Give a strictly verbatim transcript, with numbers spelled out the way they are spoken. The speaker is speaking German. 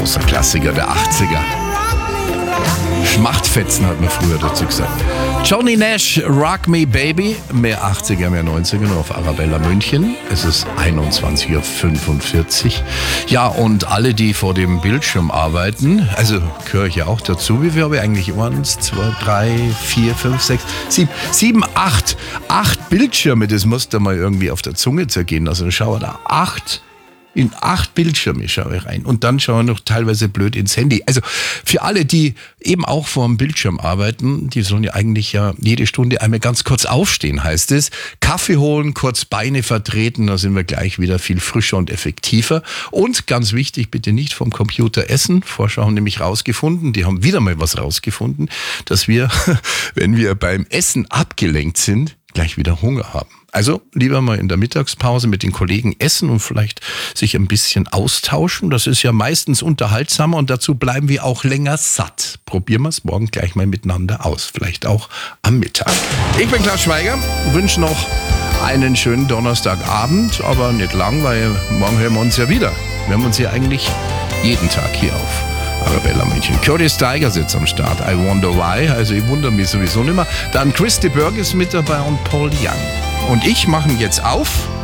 großer Klassiker der achtziger. Schmachtfetzen hat man früher dazu gesagt. Johnny Nash, Rock Me Baby, mehr achtziger, mehr neunziger, nur auf Arabella München. Es ist einundzwanzig Uhr fünfundvierzig. Ja, und alle, die vor dem Bildschirm arbeiten, also gehöre ich ja auch dazu, wie viel habe ich eigentlich? Eins, zwei, drei, vier, fünf, sechs, sieben, sieben, acht, acht Bildschirme, das musst du mal irgendwie auf der Zunge zergehen. Also schau da, acht In acht Bildschirme schaue ich rein und dann schaue ich noch teilweise blöd ins Handy. Also für alle, die eben auch vor dem Bildschirm arbeiten, die sollen ja eigentlich ja jede Stunde einmal ganz kurz aufstehen, heißt es. Kaffee holen, kurz Beine vertreten, da sind wir gleich wieder viel frischer und effektiver. Und ganz wichtig, bitte nicht vom Computer essen. Forscher haben nämlich rausgefunden, die haben wieder mal was rausgefunden, dass wir, wenn wir beim Essen abgelenkt sind, gleich wieder Hunger haben. Also lieber mal in der Mittagspause mit den Kollegen essen und vielleicht sich ein bisschen austauschen. Das ist ja meistens unterhaltsamer und dazu bleiben wir auch länger satt. Probieren wir es morgen gleich mal miteinander aus. Vielleicht auch am Mittag. Ich bin Klaus Schweiger, wünsche noch einen schönen Donnerstagabend, aber nicht lang, weil morgen hören wir uns ja wieder. Wir haben uns ja eigentlich jeden Tag hier auf Arabella München. Curtis Steiger sitzt am Start. I wonder why. Also ich wundere mich sowieso nicht mehr. Dann Chris de Burgh ist mit dabei und Paul Young. Und ich mache jetzt auf